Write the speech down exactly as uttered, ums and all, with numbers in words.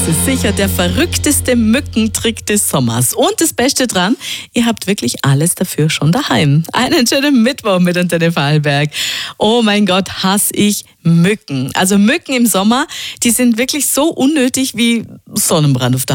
ist sicher der verrückteste Mückentrick des Sommers. Und das Beste dran, ihr habt wirklich alles dafür schon daheim. Einen schönen Mittwoch mit Antenne Vorarlberg. Oh mein Gott, hasse ich Mücken. Also Mücken im Sommer, die sind wirklich so unnötig wie Sonnenbrand auf der